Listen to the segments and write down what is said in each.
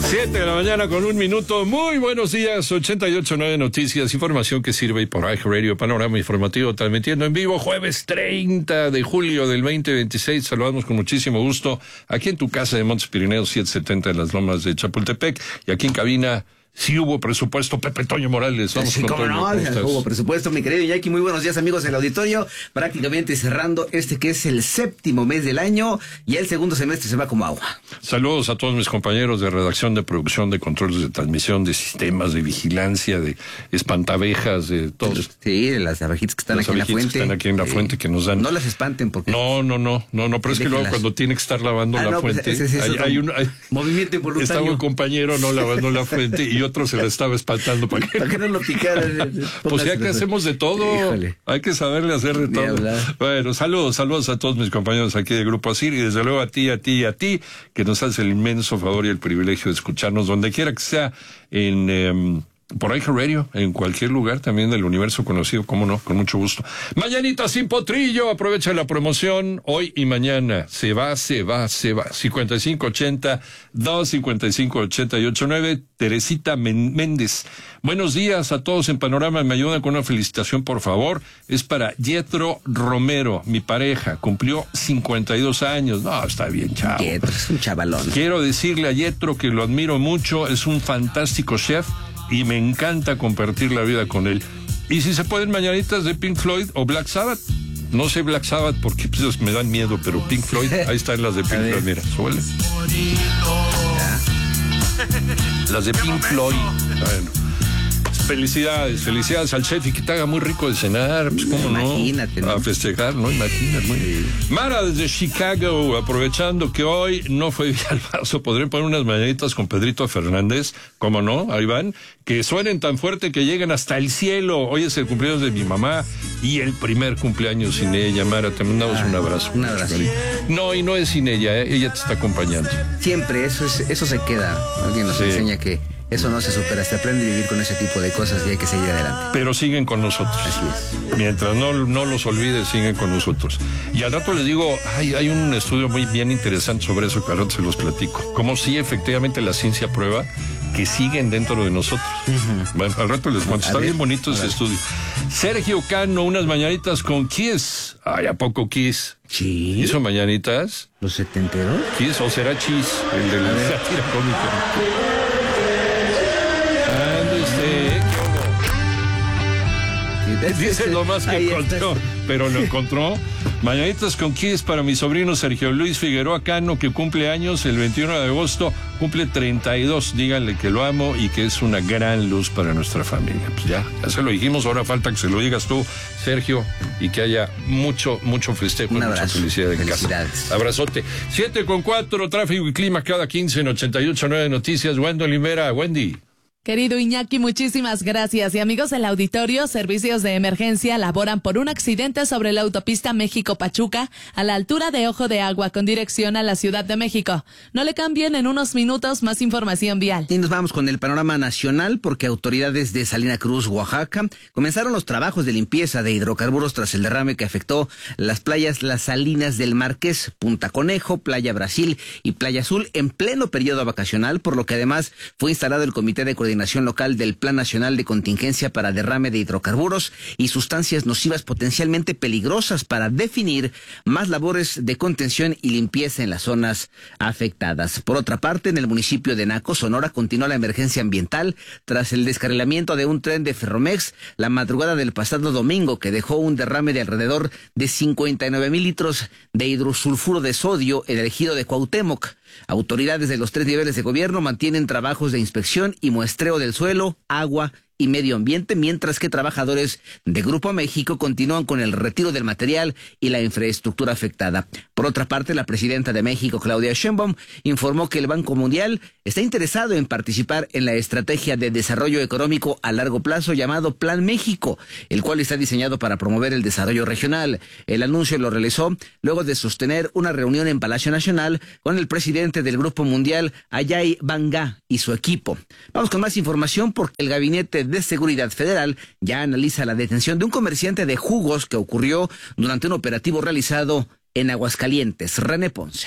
7 de la mañana con 1 minuto. Muy buenos días. 88.9 Noticias, información que sirve por iHeartRadio, panorama informativo, transmitiendo en vivo jueves 30 de julio del 2026. Saludamos con muchísimo gusto aquí en tu casa de Montes Pirineos 770 en las Lomas de Chapultepec, y aquí en cabina. Sí hubo presupuesto, Pepe Toño Morales. Vamos sí, con cómo Toño. no, hubo presupuesto, mi querido Iñaki. Muy buenos días, amigos del auditorio. Prácticamente cerrando que es el séptimo mes del año, y el segundo semestre se va como agua. Saludos a todos mis compañeros de redacción, de producción, de controles de transmisión, de sistemas, de vigilancia, de espantabejas, de todos. Sí, de las abejitas que están aquí en la fuente. Que están aquí en la fuente, que nos dan. No las espanten porque. No, pero es que luego cuando tiene que estar lavando la fuente, pues hay un movimiento involuntario. Estaba un compañero no lavando la fuente y otro se la estaba espantando para que no lo picaran. Pues ya que hacemos de todo. Híjole. Hay que saberle hacer de todo. Bueno, saludos a todos mis compañeros aquí de Grupo ASIR, y desde luego a ti, que nos hace el inmenso favor y el privilegio de escucharnos donde quiera que sea, por iHeartRadio, en cualquier lugar también del universo conocido, cómo no, con mucho gusto. Mañanita sin potrillo, aprovecha la promoción hoy y mañana. Se va. 5580 255 889. Teresita Méndez. Buenos días a todos en Panorama. Me ayudan con una felicitación, por favor. Es para Yetro Romero, mi pareja. Cumplió 52 años. No, está bien, chavo. Yetro es un chavalón. Quiero decirle a Yetro que lo admiro mucho. Es un fantástico chef y me encanta compartir la vida con él. Y si se pueden, mañanitas de Pink Floyd o Black Sabbath. No sé Black Sabbath porque pues, me dan miedo, pero Pink Floyd, ahí están las de Pink Floyd, mira, suele. Las de Pink Floyd. Bueno. Felicidades al chef, y que te haga muy rico de cenar, pues cómo imagínate, no, ¿no? A festejar, ¿no? Imagínate. Sí. Mara desde Chicago, aprovechando que hoy no fue día al vaso, podré poner unas mañanitas con Pedrito Fernández, cómo no, ahí van, que suenen tan fuerte que lleguen hasta el cielo. Hoy es el cumpleaños de mi mamá y el primer cumpleaños sin ella. Mara, te mandamos un abrazo. Un abrazo. No, y no es sin ella, ella te está acompañando. Siempre, eso se queda. Alguien nos enseña que eso no se supera, se aprende a vivir con ese tipo de cosas y hay que seguir adelante. Pero siguen con nosotros. Así es. Mientras no los olvides, siguen con nosotros. Y al rato les digo, hay un estudio muy bien interesante sobre eso, que al rato se los platico. Como si efectivamente la ciencia prueba que siguen dentro de nosotros. Bueno, al rato les cuento. Está bien bonito ese estudio. Sergio Cano, unas mañanitas con Kiss. Ay, ¿a poco Kiss? Sí. ¿Hizo mañanitas? ¿Los setenteros? ¿Kiss o será Chis? El de la sátira cómica. Dice lo más que encontró, pero lo encontró. Mañanitas con Kiss para mi sobrino Sergio Luis Figueroa Cano, que cumple años el 21 de agosto, cumple 32. Díganle que lo amo y que es una gran luz para nuestra familia. Pues ya se lo dijimos, ahora falta que se lo digas tú, Sergio, y que haya mucho festejo y mucha felicidad en casa. Abrazote. 7:04, tráfico y clima cada 15 en 88.9 Noticias. Wendell Limera, Wendy. Querido Iñaki, muchísimas gracias. Y amigos del auditorio, servicios de emergencia laboran por un accidente sobre la autopista México-Pachuca a la altura de Ojo de Agua con dirección a la Ciudad de México. No le cambien, en unos minutos más información vial. Y nos vamos con el panorama nacional porque autoridades de Salina Cruz, Oaxaca, comenzaron los trabajos de limpieza de hidrocarburos tras el derrame que afectó las playas Las Salinas del Marqués, Punta Conejo, Playa Brasil y Playa Azul en pleno periodo vacacional, por lo que además fue instalado el Comité de Coordinación Local del Plan Nacional de Contingencia para Derrame de Hidrocarburos y Sustancias Nocivas Potencialmente Peligrosas para definir más labores de contención y limpieza en las zonas afectadas. Por otra parte, en el municipio de Naco, Sonora, continúa la emergencia ambiental tras el descarrilamiento de un tren de Ferromex la madrugada del pasado domingo, que dejó un derrame de alrededor de 59,000 litros de hidrosulfuro de sodio en el ejido de Cuauhtémoc. Autoridades de los 3 niveles de gobierno mantienen trabajos de inspección y muestreo del suelo, agua y medio ambiente, mientras que trabajadores de Grupo México continúan con el retiro del material y la infraestructura afectada. Por otra parte, la presidenta de México, Claudia Sheinbaum, informó que el Banco Mundial está interesado en participar en la estrategia de desarrollo económico a largo plazo llamado Plan México, el cual está diseñado para promover el desarrollo regional. El anuncio lo realizó luego de sostener una reunión en Palacio Nacional con el presidente del Grupo Mundial, Ajay Banga, y su equipo. Vamos con más información porque el Gabinete de Seguridad Federal ya analiza la detención de un comerciante de jugos que ocurrió durante un operativo realizado en Aguascalientes. René Ponce.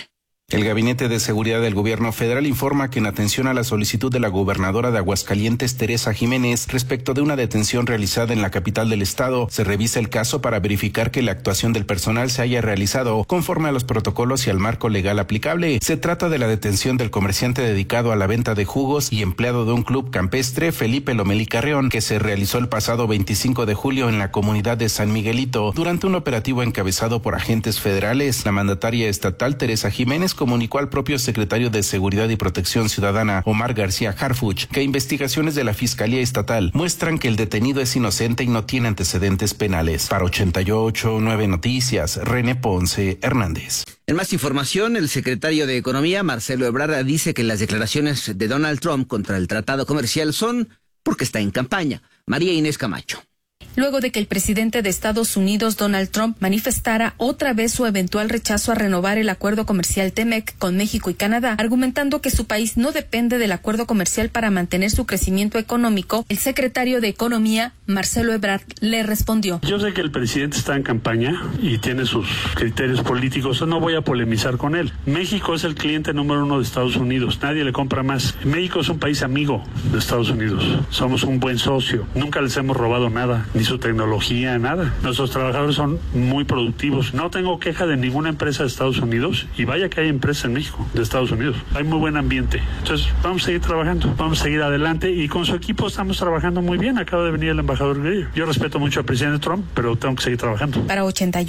El Gabinete de Seguridad del Gobierno Federal informa que en atención a la solicitud de la gobernadora de Aguascalientes, Teresa Jiménez, respecto de una detención realizada en la capital del estado, se revisa el caso para verificar que la actuación del personal se haya realizado conforme a los protocolos y al marco legal aplicable. Se trata de la detención del comerciante dedicado a la venta de jugos y empleado de un club campestre, Felipe Lomelí Carrión, que se realizó el pasado 25 de julio en la comunidad de San Miguelito durante un operativo encabezado por agentes federales. La mandataria estatal, Teresa Jiménez, comunicó al propio secretario de Seguridad y Protección Ciudadana, Omar García Harfuch, que investigaciones de la Fiscalía Estatal muestran que el detenido es inocente y no tiene antecedentes penales. Para 88.9 Noticias, René Ponce Hernández. En más información, el secretario de Economía, Marcelo Ebrard, dice que las declaraciones de Donald Trump contra el tratado comercial son porque está en campaña. María Inés Camacho. Luego de que el presidente de Estados Unidos, Donald Trump, manifestara otra vez su eventual rechazo a renovar el acuerdo comercial TEMEC con México y Canadá, argumentando que su país no depende del acuerdo comercial para mantener su crecimiento económico, el secretario de Economía, Marcelo Ebrard, le respondió. Yo sé que el presidente está en campaña y tiene sus criterios políticos, no voy a polemizar con él. México es el cliente número 1 de Estados Unidos, nadie le compra más. México es un país amigo de Estados Unidos, somos un buen socio, nunca les hemos robado nada, ni su tecnología, nada. Nuestros trabajadores son muy productivos. No tengo queja de ninguna empresa de Estados Unidos y vaya que hay empresas en México, de Estados Unidos. Hay muy buen ambiente. Entonces, vamos a seguir trabajando, vamos a seguir adelante y con su equipo estamos trabajando muy bien. Acaba de venir el embajador Grillo. Yo respeto mucho al presidente Trump, pero tengo que seguir trabajando. Para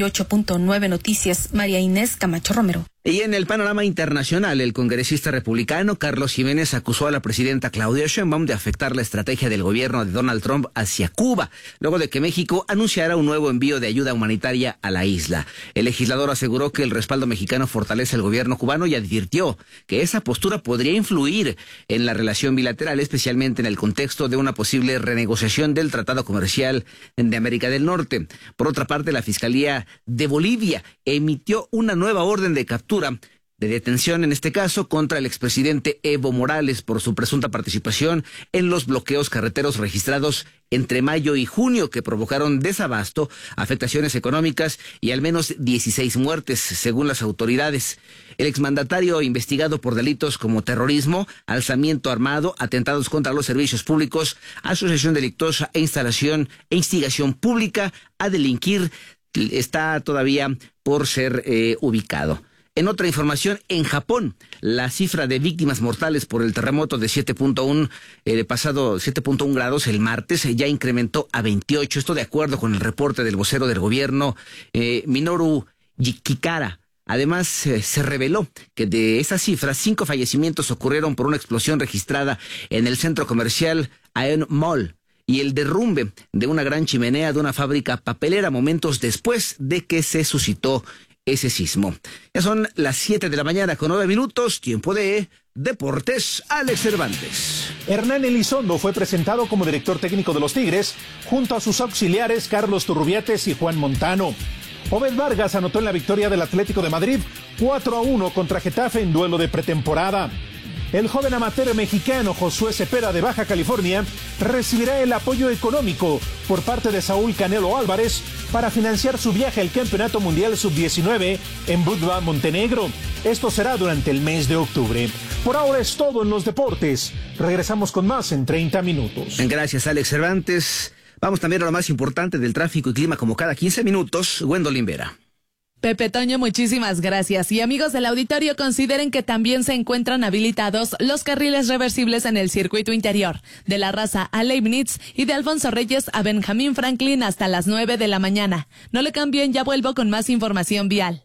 88.9 Noticias, María Inés Camacho Romero. Y en el panorama internacional, el congresista republicano Carlos Jiménez acusó a la presidenta Claudia Sheinbaum de afectar la estrategia del gobierno de Donald Trump hacia Cuba, luego de que México anunciara un nuevo envío de ayuda humanitaria a la isla. El legislador aseguró que el respaldo mexicano fortalece al gobierno cubano y advirtió que esa postura podría influir en la relación bilateral, especialmente en el contexto de una posible renegociación del Tratado Comercial de América del Norte. Por otra parte, la Fiscalía de Bolivia emitió una nueva orden de captura de detención, en este caso, contra el expresidente Evo Morales por su presunta participación en los bloqueos carreteros registrados entre mayo y junio que provocaron desabasto, afectaciones económicas y al menos 16 muertes, según las autoridades. El exmandatario investigado por delitos como terrorismo, alzamiento armado, atentados contra los servicios públicos, asociación delictuosa e instigación pública a delinquir está todavía por ser ubicado. En otra información, en Japón, la cifra de víctimas mortales por el terremoto de 7.1 grados el martes ya incrementó a 28. Esto de acuerdo con el reporte del vocero del gobierno, Minoru Kikara. Además, se reveló que de esas cifras, 5 fallecimientos ocurrieron por una explosión registrada en el centro comercial Aeon Mall y el derrumbe de una gran chimenea de una fábrica papelera momentos después de que se suscitó ese sismo. Ya son las 7 de la mañana con 9 minutos, tiempo de Deportes, Alex Cervantes. Hernán Elizondo fue presentado como director técnico de los Tigres, junto a sus auxiliares Carlos Turrubiates y Juan Montano. Obed Vargas anotó en la victoria del Atlético de Madrid 4-1 contra Getafe en duelo de pretemporada. El joven amateur mexicano Josué Cepeda de Baja California recibirá el apoyo económico por parte de Saúl Canelo Álvarez para financiar su viaje al Campeonato Mundial Sub-19 en Budva, Montenegro. Esto será durante el mes de octubre. Por ahora es todo en los deportes. Regresamos con más en 30 minutos. Gracias, Alex Cervantes. Vamos también a lo más importante del tráfico y clima como cada 15 minutos. Gwendolyn Vera. Pepe Toño, muchísimas gracias. Y amigos del auditorio, consideren que también se encuentran habilitados los carriles reversibles en el circuito interior, de La Raza a Leibniz y de Alfonso Reyes a Benjamín Franklin hasta las 9 de la mañana. No le cambien, ya vuelvo con más información vial.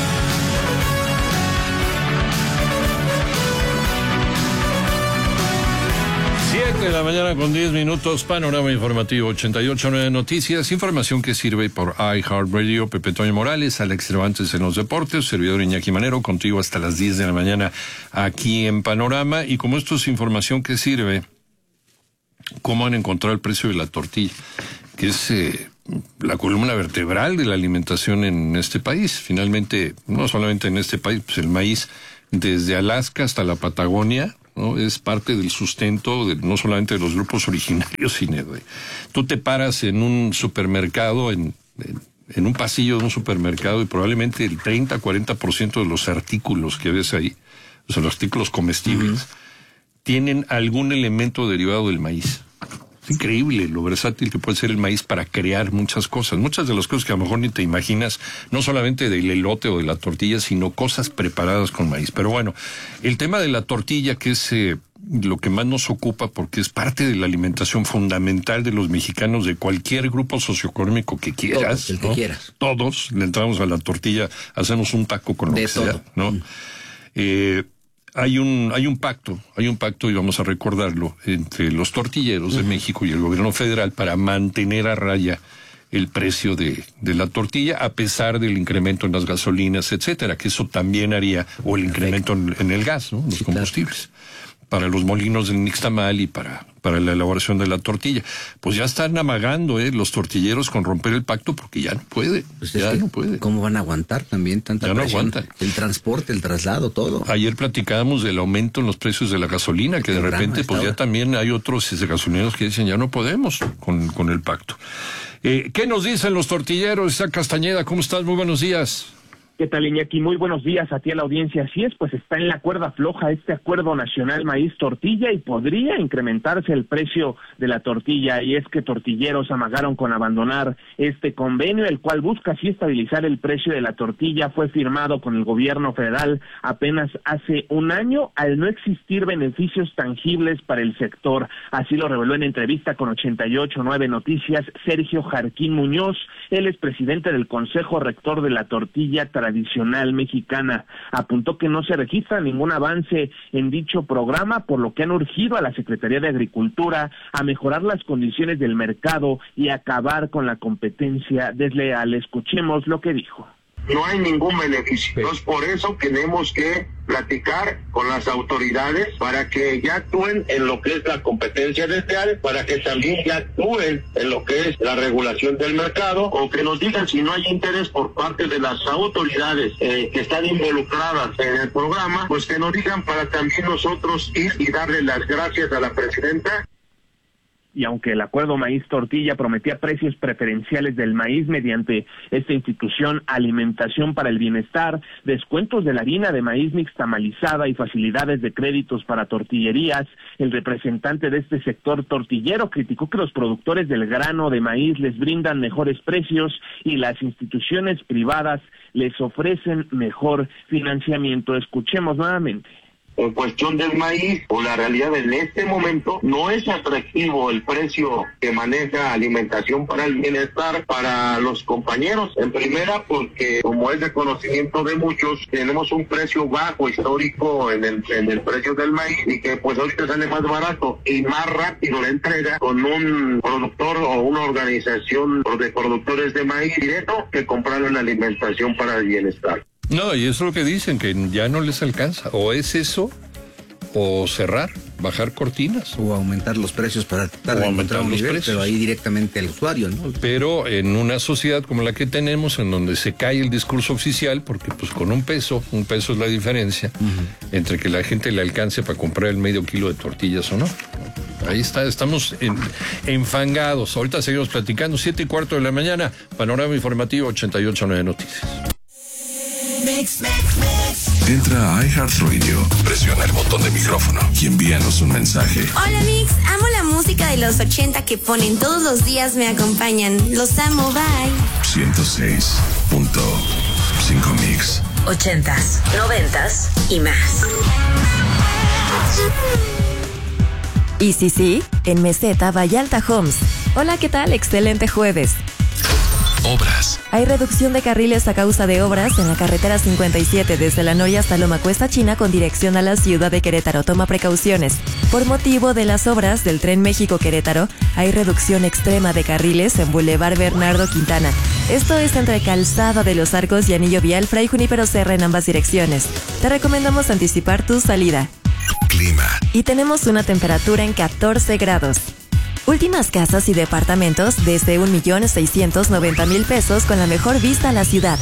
7 de la mañana con 10 minutos, panorama informativo 88.9 Noticias, información que sirve por iHeartRadio. Pepe Toño Morales, Alex Cervantes en los deportes, servidor Iñaki Manero, contigo hasta las 10 de la mañana aquí en Panorama. Y como esto es información que sirve, cómo han encontrado el precio de la tortilla, que es la columna vertebral de la alimentación en este país. Finalmente, no solamente en este país, pues el maíz desde Alaska hasta la Patagonia, ¿no? Es parte del sustento no solamente de los grupos originarios, sino tú te paras en un supermercado en en un pasillo de un supermercado y probablemente el 30-40% de los artículos que ves ahí, o sea, los artículos comestibles, tienen algún elemento derivado del maíz. Es increíble lo versátil que puede ser el maíz para crear muchas cosas. Muchas de las cosas que a lo mejor ni te imaginas, no solamente del elote o de la tortilla, sino cosas preparadas con maíz. Pero bueno, el tema de la tortilla, que es lo que más nos ocupa porque es parte de la alimentación fundamental de los mexicanos de cualquier grupo socioeconómico que quieras. Todos, el que quieras. Todos le entramos a la tortilla, hacemos un taco con lo que sea, ¿no? Hay un pacto, y vamos a recordarlo, entre los tortilleros de México y el gobierno federal para mantener a raya el precio de la tortilla, a pesar del incremento en las gasolinas, etcétera, que eso también haría, o el incremento en el gas, ¿no? Los combustibles, para los molinos del nixtamal y para la elaboración de la tortilla. Pues ya están amagando los tortilleros con romper el pacto porque ya no puede. Pues no puede. ¿Cómo van a aguantar también tanta presión? Ya no aguantan. El transporte, el traslado, todo. Ayer platicábamos del aumento en los precios de la gasolina, que de repente pues ya también hay otros gasolineros que dicen ya no podemos con el pacto. ¿Qué nos dicen los tortilleros? Isaac Castañeda, ¿cómo estás? Muy buenos días. ¿Qué tal, Iñaki? Muy buenos días a ti, a la audiencia. Así es, pues está en la cuerda floja este acuerdo nacional maíz-tortilla y podría incrementarse el precio de la tortilla. Y es que tortilleros amagaron con abandonar este convenio, el cual busca así estabilizar el precio de la tortilla. Fue firmado con el gobierno federal apenas hace un año, al no existir beneficios tangibles para el sector. Así lo reveló en entrevista con 88.9 Noticias Sergio Jarquín Muñoz. Él es presidente del Consejo Rector de la Tortilla Tradicional Mexicana. Apuntó que no se registra ningún avance en dicho programa, por lo que han urgido a la Secretaría de Agricultura a mejorar las condiciones del mercado y acabar con la competencia desleal. Escuchemos lo que dijo. No hay ningún beneficio. Entonces, por eso tenemos que platicar con las autoridades para que ya actúen en lo que es la competencia desleal, para que también ya actúen en lo que es la regulación del mercado, o que nos digan si no hay interés por parte de las autoridades que están involucradas en el programa, pues que nos digan para también nosotros ir y darle las gracias a la presidenta. Y aunque el acuerdo maíz-tortilla prometía precios preferenciales del maíz mediante esta institución Alimentación para el Bienestar, descuentos de la harina de maíz nixtamalizada y facilidades de créditos para tortillerías, el representante de este sector tortillero criticó que los productores del grano de maíz les brindan mejores precios y las instituciones privadas les ofrecen mejor financiamiento. Escuchemos nuevamente. En cuestión del maíz, o la realidad en este momento, no es atractivo el precio que maneja Alimentación para el Bienestar para los compañeros. En primera, porque como es de conocimiento de muchos, tenemos un precio bajo histórico en el precio del maíz, y que pues ahorita sale más barato y más rápido la entrega con un productor o una organización de productores de maíz directo que compraron en Alimentación para el Bienestar. No, y eso es lo que dicen, que ya no les alcanza. O es eso, o cerrar, bajar cortinas. O aumentar los precios para aumentar los precios. Pero ahí directamente al usuario, ¿no? Pero en una sociedad como la que tenemos, en donde se cae el discurso oficial, porque pues con un peso es la diferencia entre que la gente le alcance para comprar el medio kilo de tortillas o no. Ahí está, estamos enfangados. Ahorita seguimos platicando, 7:15 a.m, Panorama Informativo 88.9 Noticias. Entra a iHeartRadio, presiona el botón de micrófono y envíanos un mensaje. Hola Mix, amo la música de los 80 que ponen todos los días, me acompañan. Los amo, bye. 106.5 Mix. 80s, 90s y más. Y sí, en Meseta Vallalta Homes. Hola, ¿qué tal? Excelente jueves. Obras. Hay reducción de carriles a causa de obras en la carretera 57 desde La Noria hasta Loma Cuesta China con dirección a la ciudad de Querétaro. Toma precauciones. Por motivo de las obras del Tren México-Querétaro, hay reducción extrema de carriles en Boulevard Bernardo Quintana. Esto es entre Calzada de los Arcos y Anillo Vial Fray Junípero Serra en ambas direcciones. Te recomendamos anticipar tu salida. Clima. Y tenemos una temperatura en 14 grados. Últimas casas y departamentos desde 1,690,000 pesos con la mejor vista a la ciudad.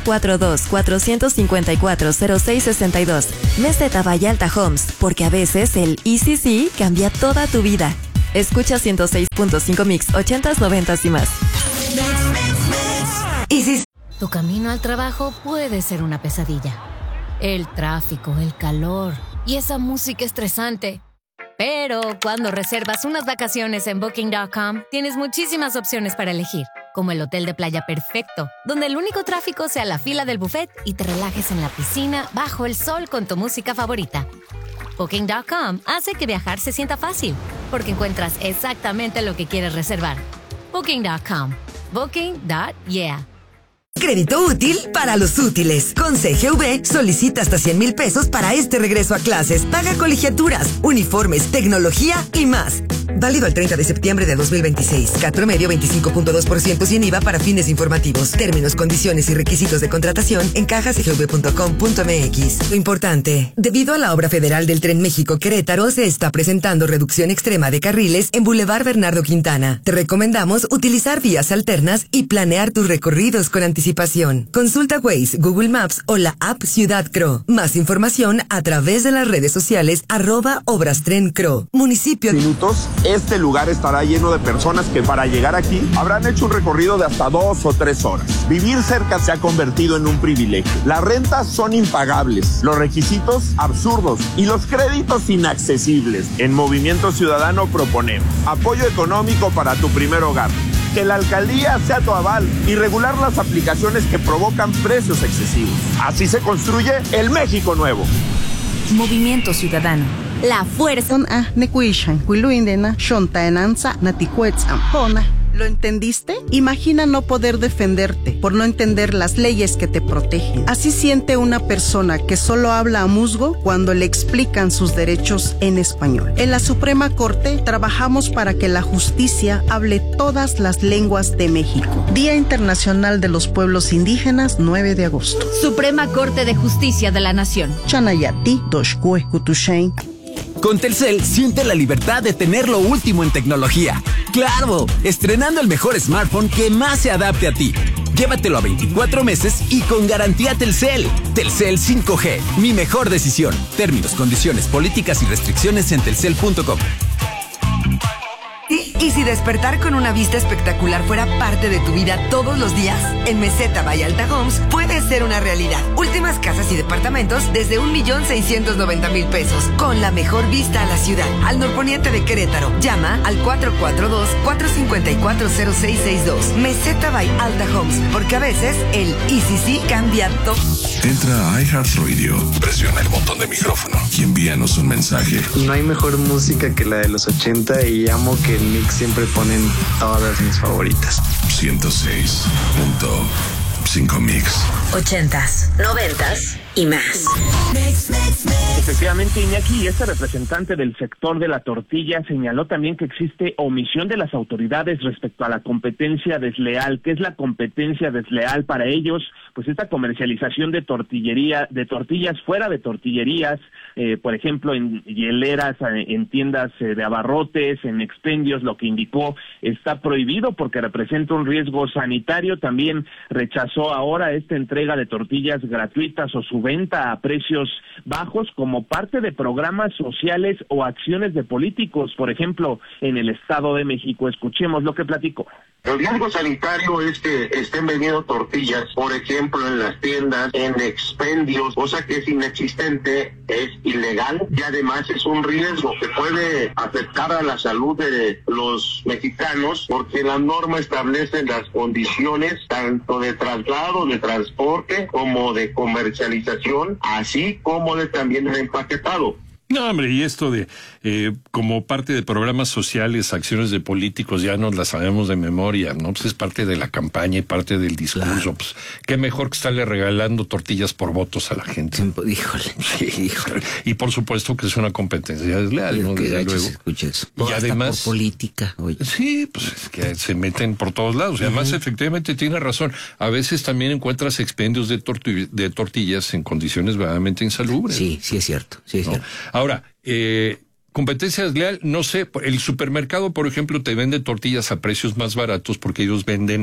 442-454-0662. Meseta Vallalta Homes, porque a veces el ECC cambia toda tu vida. Escucha 106.5 Mix, 80s, 90s y más. Tu camino al trabajo puede ser una pesadilla. El tráfico, el calor y esa música estresante. Pero cuando reservas unas vacaciones en Booking.com, tienes muchísimas opciones para elegir, como el hotel de playa perfecto, donde el único tráfico sea la fila del buffet y te relajes en la piscina bajo el sol con tu música favorita. Booking.com hace que viajar se sienta fácil, porque encuentras exactamente lo que quieres reservar. Booking.com. Booking.yeah. Crédito útil para los útiles. Con CGV solicita hasta 100,000 pesos para este regreso a clases. Paga colegiaturas, uniformes, tecnología y más. Válido el 30 de septiembre de 2026. CAT promedio 25.2% sin IVA para fines informativos. Términos, condiciones y requisitos de contratación en cajasgv.com.mx. Lo importante, debido a la obra federal del Tren México-Querétaro, se está presentando reducción extrema de carriles en Boulevard Bernardo Quintana. Te recomendamos utilizar vías alternas y planear tus recorridos con anticipación. Consulta Waze, Google Maps o la app Ciudad Cro. Más información a través de las redes sociales @ObrasTrenCro. Municipio. Minutos, este lugar estará lleno de personas que para llegar aquí habrán hecho un recorrido de hasta 2 o 3 horas. Vivir cerca se ha convertido en un privilegio. Las rentas son impagables, los requisitos absurdos y los créditos inaccesibles. En Movimiento Ciudadano proponemos apoyo económico para tu primer hogar, que la alcaldía sea tu aval y regular las aplicaciones que provocan precios excesivos. Así se construye el México nuevo. Movimiento Ciudadano. La fuerza. ¿Lo entendiste? Imagina no poder defenderte por no entender las leyes que te protegen. Así siente una persona que solo habla a musgo cuando le explican sus derechos en español. En la Suprema Corte trabajamos para que la justicia hable todas las lenguas de México. Día Internacional de los Pueblos Indígenas, 9 de agosto. Suprema Corte de Justicia de la Nación. Chanayati, Doshkue, Kutushain. Con Telcel, siente la libertad de tener lo último en tecnología. ¡Claro! Estrenando el mejor smartphone que más se adapte a ti. Llévatelo a 24 meses y con garantía Telcel. Telcel 5G, mi mejor decisión. Términos, condiciones, políticas y restricciones en telcel.com. ¿Y si despertar con una vista espectacular fuera parte de tu vida todos los días? En Meseta by Alta Homes puede ser una realidad. Últimas casas y departamentos desde 1,690,000 pesos, con la mejor vista a la ciudad. Al norponiente de Querétaro. Llama al 442-454-0662. Meseta by Alta Homes, porque a veces el sí cambia todo. Entra a iHeartRadio, presiona el botón de micrófono y envíanos un mensaje. No hay mejor música que la de los 80 y amo que en Mix siempre ponen todas mis favoritas. 106.5 Mix. 80s, 90s y más. Efectivamente, Iñaki, y este representante del sector de la tortilla señaló también que existe omisión de las autoridades respecto a la competencia desleal. ¿Qué es la competencia desleal para ellos? Pues esta comercialización de tortillas fuera de tortillerías, por ejemplo, en hieleras, en tiendas de abarrotes, en expendios, lo que indicó está prohibido porque representa un riesgo sanitario. También rechazó ahora esta entrega de tortillas gratuitas o su venta a precios bajos como parte de programas sociales o acciones de políticos, por ejemplo, en el Estado de México. Escuchemos lo que platicó. El riesgo sanitario es que estén vendiendo tortillas, por ejemplo, en las tiendas, en expendios, cosa que es inexistente, es ilegal y además es un riesgo que puede afectar a la salud de los mexicanos porque la norma establece las condiciones tanto de traslado, de transporte, como de comercialización, así como de también el empaquetado. No, hombre, y esto de como parte de programas sociales, acciones de políticos, ya nos las sabemos de memoria, ¿no? Pues es parte de la campaña y parte del discurso. Claro. Pues qué mejor que estarle regalando tortillas por votos a la gente. Híjole, sí, híjole. Y por supuesto que es una competencia desleal, ¿no? Desde luego. Y además por política, oye. Sí, pues es que se meten por todos lados. Y además, efectivamente, tiene razón. A veces también encuentras expendios de tortillas en condiciones verdaderamente insalubres. Sí, sí es cierto, sí es cierto. Ahora, competencia desleal, no sé, el supermercado, por ejemplo, te vende tortillas a precios más baratos porque ellos venden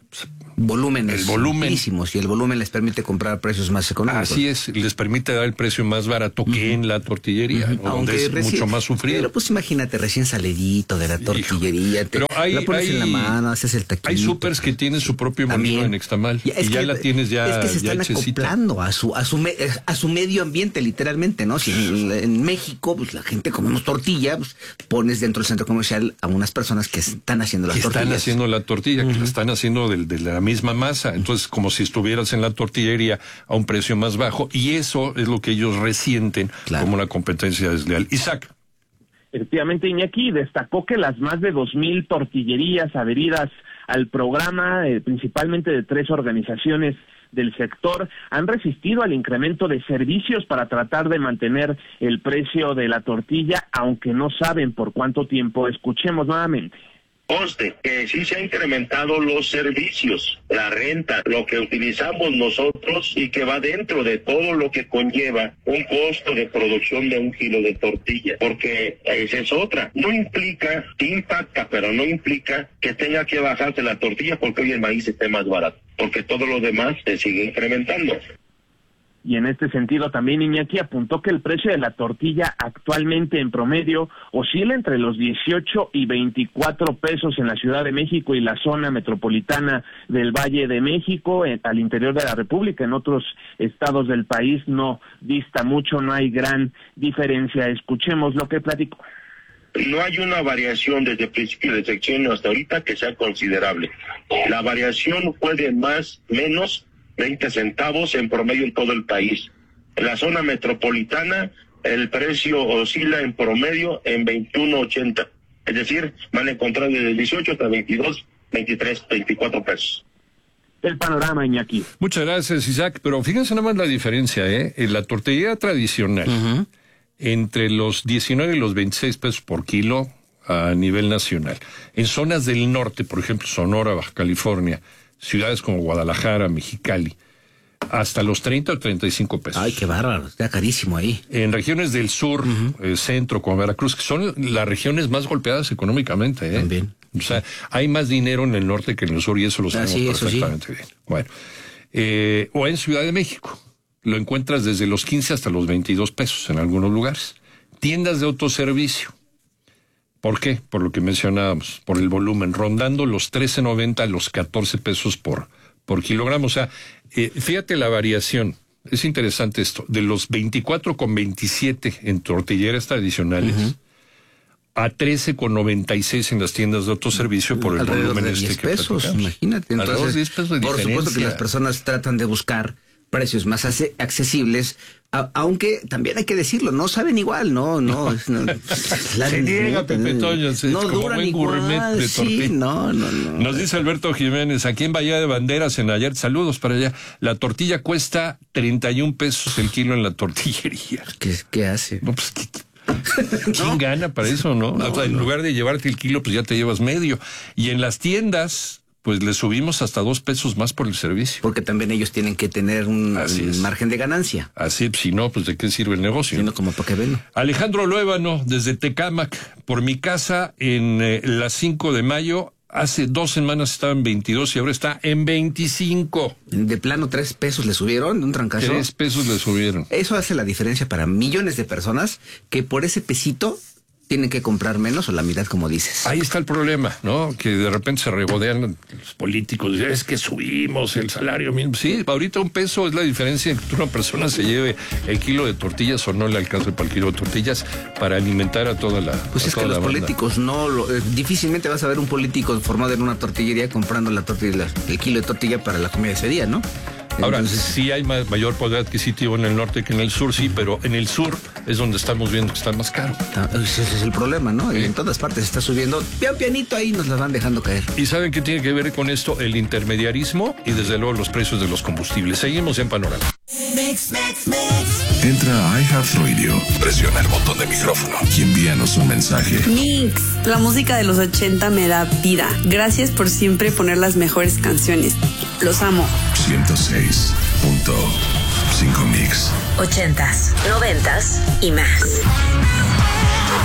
volúmenes altísimos, y el volumen les permite comprar precios más económicos. Así es, les permite dar el precio más barato que en la tortillería, ¿no? Donde es mucho más sufrido. Pero pues imagínate, recién salidito de la tortillería, pero la pones en la mano, haces el taquito. Hay súpers que tienen su propio molino en Nextamal, y ya la tienes ya. Es que se están acoplando a su medio ambiente, literalmente, ¿no? Si en México, pues la gente comemos tortilla, pues pones dentro del centro comercial a unas personas que están haciendo las tortillas. Están haciendo la tortilla, que la están haciendo de la misma masa, entonces como si estuvieras en la tortillería a un precio más bajo, y eso es lo que ellos resienten como una competencia desleal. Isaac. Efectivamente, Iñaki destacó que las más de 2,000 tortillerías adheridas al programa, principalmente de 3 organizaciones del sector, han resistido al incremento de servicios para tratar de mantener el precio de la tortilla, aunque no saben por cuánto tiempo. Escuchemos nuevamente. Conste que sí se han incrementado los servicios, la renta, lo que utilizamos nosotros y que va dentro de todo lo que conlleva un costo de producción de 1 kilo de tortilla, porque esa es otra. No implica, impacta, pero no implica que tenga que bajarse la tortilla porque hoy el maíz esté más barato, porque todo lo demás se sigue incrementando. Y en este sentido también Iñaki apuntó que el precio de la tortilla actualmente en promedio oscila entre los 18 y 24 pesos en la Ciudad de México y la zona metropolitana del Valle de México, al interior de la República. En otros estados del país no dista mucho, no hay gran diferencia. Escuchemos lo que platicó. No hay una variación desde el principio de sexenio hasta ahorita que sea considerable. La variación fue de menos 20 centavos en promedio en todo el país. En la zona metropolitana, el precio oscila en promedio en 21.80. Es decir, van a encontrar desde 18 hasta 22, 23, 24 pesos. El panorama, Iñaki. Muchas gracias, Isaac. Pero fíjense nada más la diferencia, en la tortillería tradicional, entre los 19 y los 26 pesos por kilo a nivel nacional. En zonas del norte, por ejemplo, Sonora, Baja California, ciudades como Guadalajara, Mexicali, hasta los 30 o 35 pesos. Ay, qué bárbaro, está carísimo ahí. En regiones del sur, centro, como Veracruz, que son las regiones más golpeadas económicamente. También. O sea, hay más dinero en el norte que en el sur, y eso lo sabemos perfectamente bien. Bueno, o en Ciudad de México, lo encuentras desde los 15 hasta los 22 pesos en algunos lugares. Tiendas de autoservicio. ¿Por qué? Por lo que mencionábamos, por el volumen, rondando los 13.90 a los 14 pesos por kilogramo. O sea, fíjate la variación. Es interesante esto. De los 24.27 en tortilleras tradicionales a 13.96 en las tiendas de autoservicio por el alrededor volumen de 10 pesos, imagínate. Entonces, 10 pesos de por supuesto que las personas tratan de buscar precios más accesibles, aunque también hay que decirlo, no saben igual, no se niega Pepe Toño, no como duran buen gourmet igual, de tortilla. sí, no. Nos dice Alberto Jiménez, aquí en Bahía de Banderas, en Nayarit, saludos para allá, la tortilla cuesta 31 pesos el kilo en la tortillería. ¿Qué hace? No, pues, ¿quién gana para eso, no? O sea, en lugar de llevarte el kilo, pues ya te llevas medio. Y en las tiendas, pues le subimos hasta 2 pesos más por el servicio. Porque también ellos tienen que tener un margen de ganancia. Así, si no, pues ¿de qué sirve el negocio? Sino como para qué ven. Alejandro Luébano, desde Tecámac, por mi casa en la 5 de mayo, hace 2 semanas estaba en 22 y ahora está en 25. De plano, 3 pesos le subieron, de un trancazo. 3 pesos le subieron. Eso hace la diferencia para millones de personas que por ese pesito tienen que comprar menos o la mitad, como dices. Ahí está el problema, ¿no? Que de repente se regodean los políticos. Es que subimos el salario mínimo. Sí, ahorita 1 peso es la diferencia en que una persona se lleve el kilo de tortillas o no le alcance para el kilo de tortillas para alimentar a toda la Pues es que los políticos difícilmente vas a ver un político formado en una tortillería comprando la tortilla, el kilo de tortilla para la comida de ese día, ¿no? Ahora, sí hay mayor poder adquisitivo en el norte que en el sur, sí, pero en el sur es donde estamos viendo que está más caro. Ese es el problema, ¿no? En todas partes está subiendo, pianito ahí nos la van dejando caer. ¿Y saben qué tiene que ver con esto? El intermediarismo y desde luego los precios de los combustibles. Seguimos en Panorama. Entra a iHeartRadio, presiona el botón de micrófono y envíanos un mensaje. Mix, la música de los 80 me da vida. Gracias por siempre poner las mejores canciones. Los amo. 106.5 Mix. 80s, 90s y más.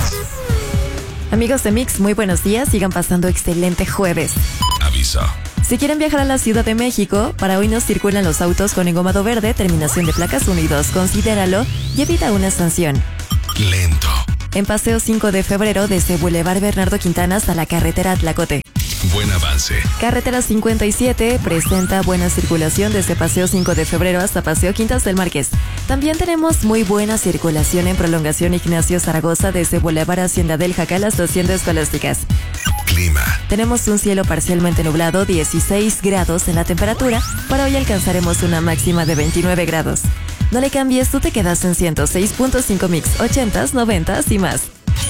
Amigos de Mix, muy buenos días. Sigan pasando excelente jueves. Aviso. Si quieren viajar a la Ciudad de México, para hoy no circulan los autos con engomado verde, terminación de placas 1 y 2. Considéralo y evita una sanción. Lento. En Paseo 5 de Febrero, desde Boulevard Bernardo Quintana hasta la carretera Tlacote. Buen avance. Carretera 57 presenta buena circulación desde Paseo 5 de Febrero hasta Paseo Quintas del Marqués. También tenemos muy buena circulación en prolongación Ignacio Zaragoza desde Boulevard Hacienda del Jacal hasta Hacienda Escolásticas. Clima. Tenemos un cielo parcialmente nublado, 16 grados en la temperatura. Para hoy alcanzaremos una máxima de 29 grados. No le cambies, tú te quedas en 106.5 Mix, 80s, 90s y más.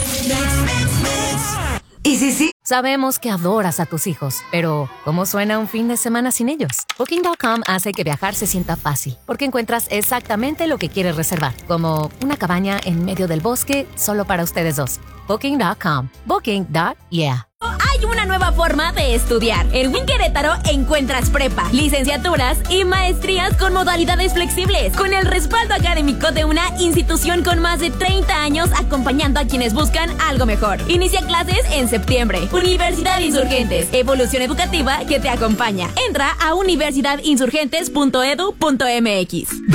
¿Y sí? Sabemos que adoras a tus hijos, pero ¿cómo suena un fin de semana sin ellos? Booking.com hace que viajar se sienta fácil, porque encuentras exactamente lo que quieres reservar, como una cabaña en medio del bosque solo para ustedes dos. Booking.com. Booking.yeah. Hay una nueva forma de estudiar. En Win Querétaro encuentras prepa, licenciaturas y maestrías con modalidades flexibles, con el respaldo académico de una institución con más de 30 años acompañando a quienes buscan algo mejor. Inicia clases en septiembre. Universidad Insurgentes, evolución educativa que te acompaña. Entra a universidadinsurgentes.edu.mx.